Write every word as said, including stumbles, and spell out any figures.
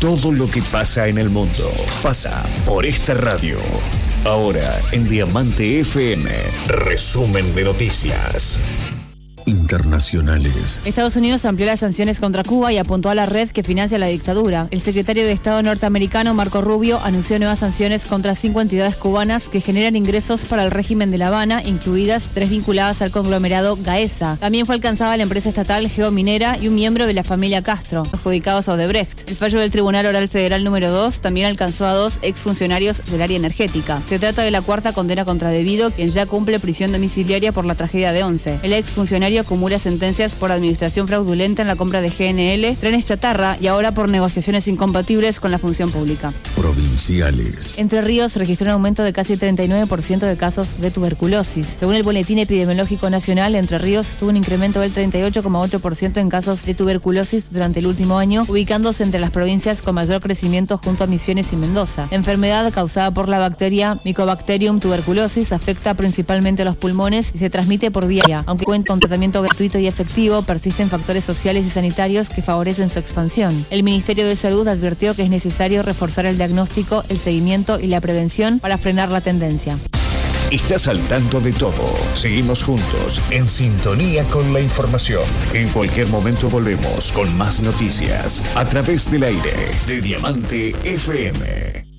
Todo lo que pasa en el mundo pasa por esta radio. Ahora en Diamante F M, resumen de noticias internacionales. Estados Unidos amplió las sanciones contra Cuba y apuntó a la red que financia la dictadura. El secretario de Estado norteamericano, Marco Rubio, anunció nuevas sanciones contra cinco entidades cubanas que generan ingresos para el régimen de La Habana, incluidas tres vinculadas al conglomerado Gaesa. También fue alcanzada la empresa estatal Geominera y un miembro de la familia Castro, adjudicados a Odebrecht. El fallo del Tribunal Oral Federal número dos también alcanzó a dos exfuncionarios del área energética. Se trata de la cuarta condena contra Debido, quien ya cumple prisión domiciliaria por la tragedia de Once. El exfuncionario acumula sentencias por administración fraudulenta en la compra de G N L, trenes chatarra y ahora por negociaciones incompatibles con la función pública. Provinciales. Entre Ríos registró un aumento de casi treinta y nueve por ciento de casos de tuberculosis. Según el Boletín Epidemiológico Nacional, Entre Ríos tuvo un incremento del treinta y ocho coma ocho por ciento en casos de tuberculosis durante el último año, ubicándose entre las provincias con mayor crecimiento junto a Misiones y Mendoza. La enfermedad causada por la bacteria Mycobacterium tuberculosis afecta principalmente a los pulmones y se transmite por vía aérea. Aunque cuenta con tratamiento gratuito y efectivo, persisten factores sociales y sanitarios que favorecen su expansión. El Ministerio de Salud advirtió que es necesario reforzar el diagnóstico, el seguimiento y la prevención para frenar la tendencia. Estás al tanto de todo. Seguimos juntos, en sintonía con la información. En cualquier momento volvemos con más noticias a través del aire de Diamante F M.